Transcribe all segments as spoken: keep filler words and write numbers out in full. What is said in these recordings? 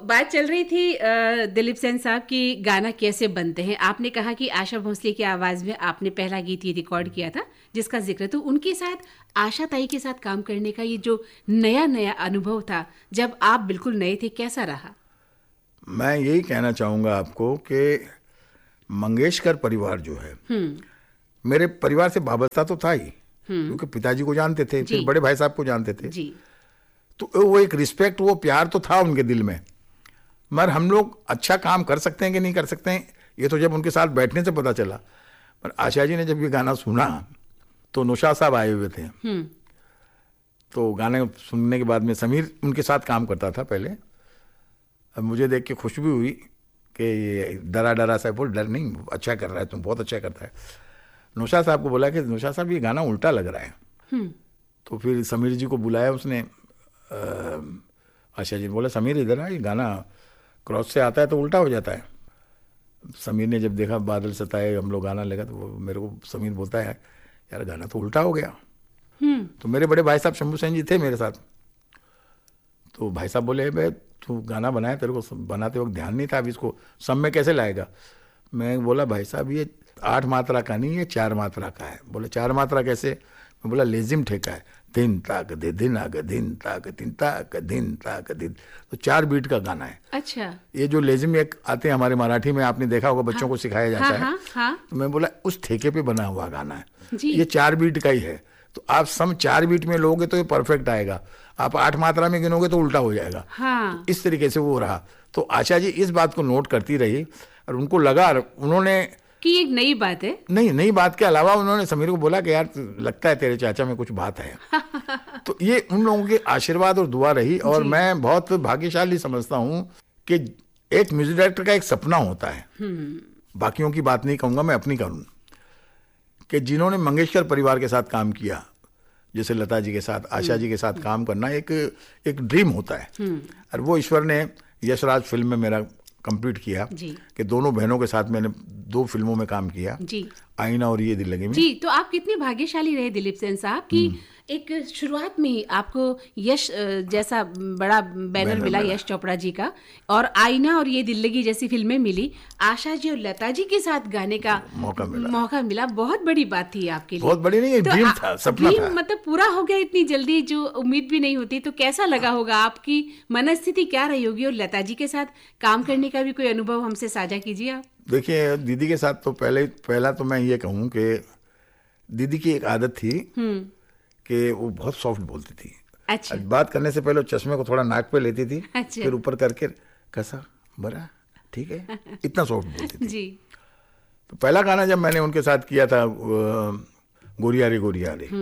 बात चल रही थी अ, दिलीप सेन साहब की गाना कैसे बनते हैं। आपने कहा कि आशा भोसले की आवाज में आपने पहला गीत ये रिकॉर्ड किया था जिसका जिक्र, तो उनके साथ आशा ताई के साथ काम करने का ये जो नया नया अनुभव था जब आप बिल्कुल नए थे, कैसा रहा? मैं यही कहना चाहूँगा आपको कि मंगेशकर परिवार जो है, मेरे परिवार से वाबस्ता तो था ही, क्योंकि पिताजी को जानते थे, फिर बड़े भाई साहब को जानते थे जी। तो वो एक रिस्पेक्ट, वो प्यार तो था उनके दिल में। मगर हम लोग अच्छा काम कर सकते हैं कि नहीं कर सकते हैं ये तो जब उनके साथ बैठने से पता चला। पर आशा जी ने जब ये गाना सुना तो नौशाद साहब आए हुए थे, तो गाने सुनने के बाद में समीर उनके साथ काम करता था पहले। अब मुझे देख के खुश भी हुई कि ये डरा डरा सा, बोल डर नहीं, अच्छा कर रहा है, तुम बहुत अच्छा करता है। नौशाद साहब को बोला कि नौशाद साहब ये गाना उल्टा लग रहा है। तो फिर समीर जी को बुलाया उसने, आशा जी ने बोला समीर इधर आ, ये गाना क्रॉस से आता है तो उल्टा हो जाता है। समीर ने जब देखा बादल सताए हम लोग गाना लगा, तो वो मेरे को समीर बोलता है यार गाना तो उल्टा हो गया। तो मेरे बड़े भाई साहब शंभू सेन जी थे मेरे साथ, तो भाई साहब बोले भाई तू गाना बनाया, तेरे को बनाते वक्त ध्यान नहीं था, अब इसको सब में कैसे लाएगा। मैं बोला भाई साहब ये आठ मात्रा का नहीं, ये चार मात्रा का है। बोले चार मात्रा कैसे? मैं बोला लेजिम ठेका है, दिन ताक दे दिन आग दिन ताक दिन ताक दिन ताक दिन, तो चार बीट का गाना है। अच्छा। ये जो लेजिम एक आते हैं हमारे मराठी में, आपने देखा होगा, बच्चों हाँ, को सिखाया जाता हाँ, है। हाँ, हाँ। तो मैं बोला उस ठेके पे बना हुआ गाना है जी। ये चार बीट का ही है, तो आप सम चार बीट में लोगे तो ये परफेक्ट आएगा, आप आठ मात्रा में गिनोगे तो उल्टा हो जाएगा। हाँ। तो इस तरीके से वो रहा। तो आशा जी इस बात को नोट करती रही और उनको लगा, उन्होंने कि एक नई बात है। नहीं, नई बात के अलावा उन्होंने समीर को बोला कि यार लगता है तेरे चाचा में कुछ बात है। तो ये उन लोगों के आशीर्वाद और दुआ रही। और मैं बहुत भाग्यशाली समझता हूँ कि एक म्यूजिक डायरेक्टर का एक सपना होता है, बाकियों की बात नहीं कहूँगा, मैं अपनी करूँ, कि जिन्होंने मंगेशकर परिवार के साथ काम किया, जैसे लता जी के साथ, आशा जी के साथ काम करना एक एक ड्रीम होता है। और वो ईश्वर ने यशराज फिल्म में मेरा कंप्लीट किया कि दोनों बहनों के साथ मैंने दो फिल्मों में काम किया जी, आईना और ये दिल लगी में। जी। तो आप कितने भाग्यशाली रहे दिलीप सेन साहब कि एक शुरुआत में ही आपको यश जैसा बड़ा बैनर मिला, यश चोपड़ा जी का, और आईना और ये दिल लगी जैसी फिल्में मिली, आशा जी और लता जी के साथ गाने का मौका मिला मौका मिला बहुत बड़ी बात थी आपके लिए। बहुत बड़ी नहीं, तो ड्रीम था, सपना ड्रीम था। मतलब पूरा हो गया इतनी जल्दी, जो उम्मीद भी नहीं होती। तो कैसा लगा होगा, आपकी मनस्थिति क्या रही होगी? और लता जी के साथ काम करने का भी कोई अनुभव हमसे साझा कीजिए आप। देखिए दीदी के साथ तो पहले पहला तो मैं ये कहूँ कि दीदी की एक आदत थी कि वो बहुत सॉफ्ट बोलती थी। अच्छा। बात करने से पहले चश्मे को थोड़ा नाक पे लेती थी, अच्छा। फिर ऊपर करके कैसा बड़ा ठीक है, इतना सॉफ्ट बोलती थी जी। तो पहला गाना जब मैंने उनके साथ किया था गोरिया रे गोरिया रे,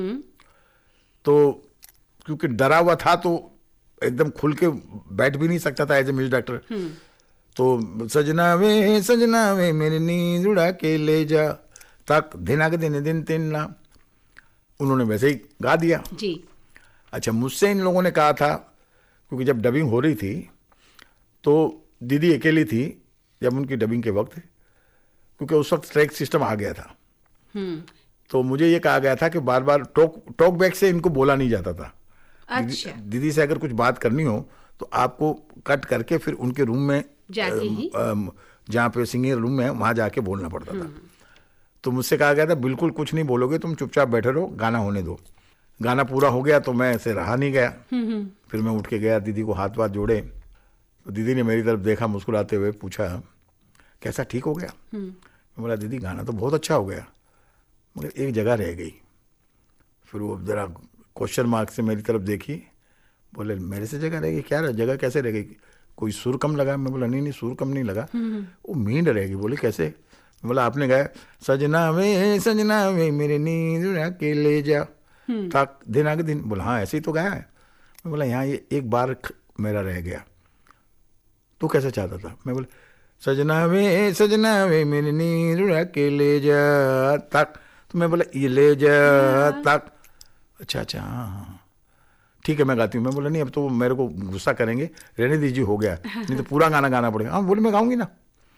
तो क्योंकि डरा हुआ था तो एकदम खुल के बैठ भी नहीं सकता था एज ए म्यूजिक डायरेक्टर। तो सजना वे सजना वे मेरी नींद उड़ा के ले जा तक दिना के दिन दिन तीन ना, उन्होंने वैसे ही गा दिया जी। अच्छा, मुझसे इन लोगों ने कहा था, क्योंकि जब डबिंग हो रही थी तो दीदी अकेली थी जब उनकी डबिंग के वक्त, क्योंकि उस वक्त ट्रैक सिस्टम आ गया था। तो मुझे ये कहा गया था कि बार बार टॉक टॉक बैक से इनको बोला नहीं जाता था। अच्छा। दीदी, दीदी से अगर कुछ बात करनी हो तो आपको कट करके फिर उनके रूम में जाके ही, जहाँ पे सिंगिंग रूम है वहाँ जाके बोलना पड़ता था। तो मुझसे कहा गया था बिल्कुल कुछ नहीं बोलोगे, तुम चुपचाप बैठे रहो, गाना होने दो। गाना पूरा हो गया तो मैं ऐसे रहा नहीं गया, फिर मैं उठ के गया, दीदी को हाथ वाथ जोड़े, तो दीदी ने मेरी तरफ देखा, मुस्कुराते हुए पूछा कैसा, ठीक हो गया? मैं बोला दीदी गाना तो बहुत अच्छा हो गया, मगर एक जगह रह गई। फिर वो ज़रा क्वेश्चन मार्क से मेरी तरफ देखी, बोले मेरे से जगह रह गई? क्या रहा, जगह कैसे रह गई? कोई सुर कम लगा? मैं बोला नहीं नहीं सुर कम नहीं लगा, वो मींड रह गई। बोले कैसे? बोला आपने गाया सजना वे सजना वे मेरे नींद उड़ा के ले जा तक दिन आगे दिन। बोला हाँ ऐसे ही तो गाया है। मैं बोला यहाँ ये एक बार मेरा रह गया, तू कैसे चाहता था? मैं बोला सजना वे सजना वे मेरी नींद उड़ा के ले जा तक, तो मैं बोला ये ले जा तक, अच्छा अच्छा हाँ हाँ ठीक है मैं गाती हूँ। मैं बोला नहीं अब तो मेरे को गुस्सा करेंगे, रहने दीजिए हो गया, नहीं तो पूरा गाना गाना पड़ेगा। हाँ बोले मैं गाऊंगी ना।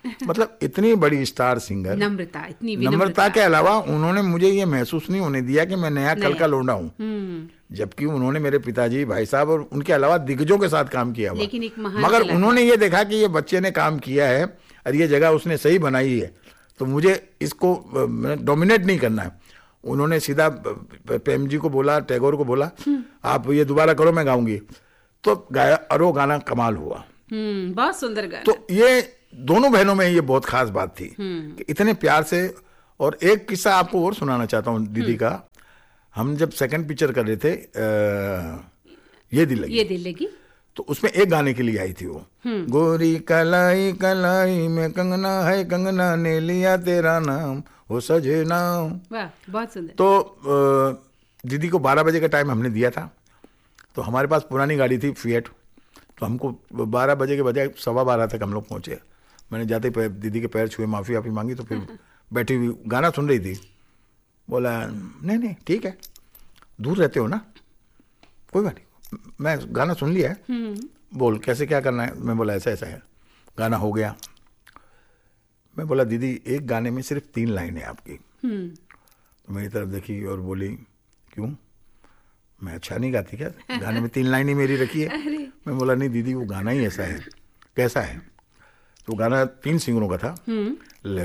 मतलब इतनी बड़ी स्टार सिंगर, नम्रता, इतनी नम्रता के अलावा उन्होंने मुझे ये महसूस नहीं होने दिया कि मैं नया कल का लौंडा हूँ, हम्म। जबकि उन्होंने मेरे पिताजी, भाई साहब और उनके अलावा दिग्गजों के साथ काम किया हुआ, लेकिन एक महान मगर कलाकार। उन्होंने ये देखा कि ये बच्चे ने काम किया है और ये जगह उसने सही बनाई है, तो मुझे इसको डोमिनेट नहीं करना है। उन्होंने सीधा प्रेम जी को बोला, टैगोर को बोला, आप ये दोबारा करो, मैं गाऊंगी। तो गाया और वो गाना कमाल हुआ। हम्म, बहुत सुंदर गाना। तो ये दोनों बहनों में ये बहुत खास बात थी कि इतने प्यार से। और एक किस्सा आपको और सुनाना चाहता हूँ दीदी का। हम जब सेकंड पिक्चर कर रहे थे आ, ये दिल लगी, ये दिल लगी, तो उसमें एक गाने के लिए आई थी वो, गोरी कलाई कलाई में कंगना है, कंगना ने लिया तेरा नाम हो सजना। वाह, बहुत सुंदर। तो आ, दीदी को बारह बजे का टाइम हमने दिया था, तो हमारे पास पुरानी गाड़ी थी फिएट, तो हमको बारह बजे के बजाय सवा बारह तक हम लोग पहुंचे। मैंने जाते ही दीदी के पैर छुए, माफ़ी वाफ़ी मांगी, तो फिर बैठी हुई गाना सुन रही थी। बोला नहीं नहीं ठीक है, दूर रहते हो ना, कोई बात नहीं, मैं गाना सुन लिया है, बोल कैसे क्या करना है। मैं बोला ऐसा ऐसा है। गाना हो गया। मैं बोला दीदी एक गाने में सिर्फ तीन लाइन है आपकी। तो मेरी तरफ देखी और बोली क्यों, मैं अच्छा नहीं गाती क्या, गाने में तीन लाइन ही मेरी रखी है। मैं बोला नहीं दीदी वो गाना ही ऐसा है। कैसा है? तो गाना तीन सिंगरों का था।